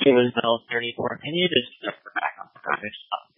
he was military, he continued his effort back on the British stuff.